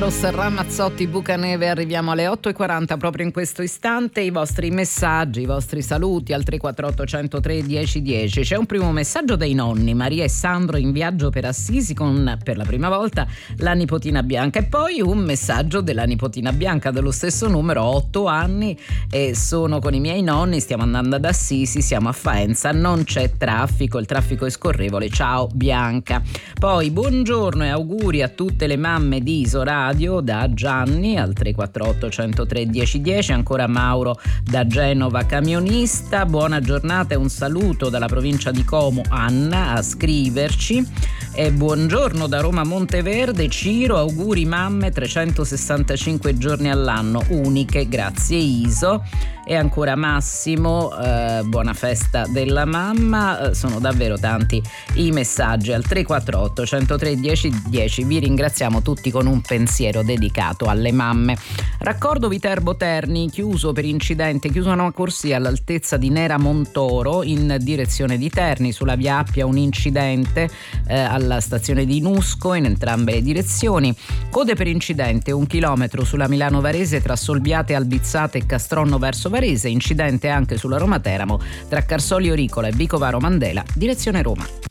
Ramazzotti, Bucaneve, arriviamo alle 8:40 proprio in questo istante. I vostri messaggi, i vostri saluti al 348 103 1010. C'è un primo messaggio dei nonni, Maria e Sandro in viaggio per Assisi con per la prima volta la nipotina Bianca, e poi un messaggio della nipotina Bianca dello stesso numero, 8 anni, e sono con i miei nonni, stiamo andando ad Assisi, siamo a Faenza, non c'è traffico, il traffico è scorrevole, ciao Bianca. Poi buongiorno e auguri a tutte le mamme di Isoradio da Gianni al 348 103 1010, ancora Mauro da Genova, camionista. Buona giornata e un saluto dalla provincia di Como, Anna a scriverci. E buongiorno da Roma Monteverde, Ciro, auguri mamme, 365 giorni all'anno, uniche, grazie Iso. E ancora Massimo, buona festa della mamma. Sono davvero tanti i messaggi al 348 103 1010. Vi ringraziamo tutti con un pensiero dedicato alle mamme. Raccordo Viterbo Terni, chiuso per incidente, chiusa una corsia all'altezza di Nera Montoro in direzione di Terni. Sulla via Appia un incidente alla stazione di Nusco in entrambe le direzioni. Code per incidente 1 chilometro sulla Milano Varese tra Solbiate Albizzate e Castronno verso Varese, incidente anche sulla Roma Teramo tra Carsolio Ricola e Vicovaro Mandela, direzione Roma.